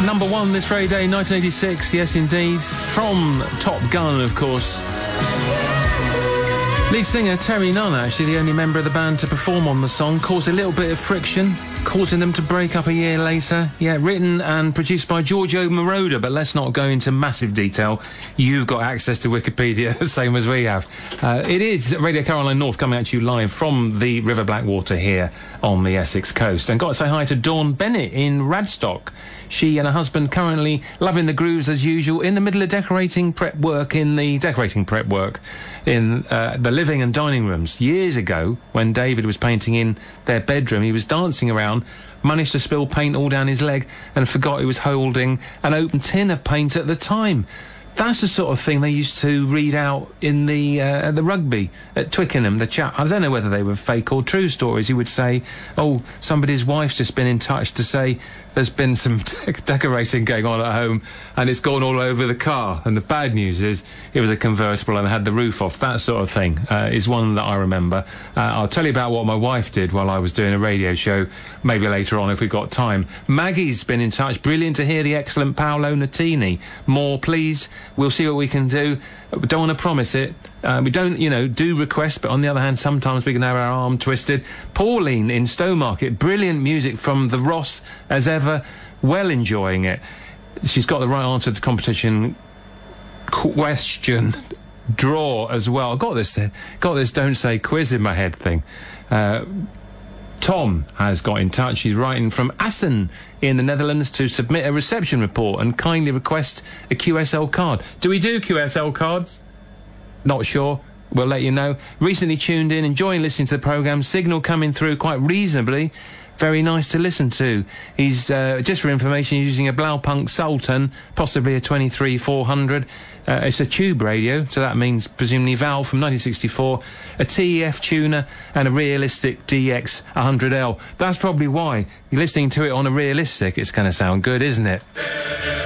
Number one this very day, 1986, yes indeed, from Top Gun, of course. Lead singer Terry Nunn, actually the only member of the band to perform on the song, caused a little bit of friction, causing them to break up a year later. Yeah, written and produced by Giorgio Moroder, but let's not go into massive detail. You've got access to Wikipedia, the same as we have. It is Radio Caroline North coming at you live from the River Blackwater here on the Essex coast. And got to say hi to Dawn Bennett in Radstock. She and her husband currently loving the grooves as usual, in the middle of decorating prep work in the living and dining rooms. Years ago, when David was painting in their bedroom, he was dancing around, managed to spill paint all down his leg and forgot he was holding an open tin of paint at the time. That's the sort of thing they used to read out in the rugby at Twickenham. The chap, I don't know whether they were fake or true stories. He would say, oh, somebody's wife's just been in touch to say there's been some decorating going on at home and it's gone all over the car. And the bad news is it was a convertible and had the roof off. That sort of thing is one that I remember. I'll tell you about what my wife did while I was doing a radio show, maybe later on if we've got time. Maggie's been in touch. Brilliant to hear the excellent Paolo Nutini. More, please. We'll see what we can do. We don't want to promise it. We don't, do requests, but on the other hand, sometimes we can have our arm twisted. Pauline in Stowmarket, brilliant music from the Ross as ever. Well enjoying it. She's got the right answer to the competition question draw as well. Got this don't say quiz in my head thing. Tom has got in touch. He's writing from Assen in the Netherlands to submit a reception report and kindly request a QSL card. Do we do QSL cards? Not sure. We'll let you know. Recently tuned in, enjoying listening to the programme. Signal coming through quite reasonably. Very nice to listen to. He's, just for information, using a Blaupunkt Sultan, possibly a 23-400. It's a tube radio, so that means presumably Valve from 1964, a TEF tuner and a realistic DX 100L. That's probably why. You're listening to it on a realistic, it's going to sound good, isn't it?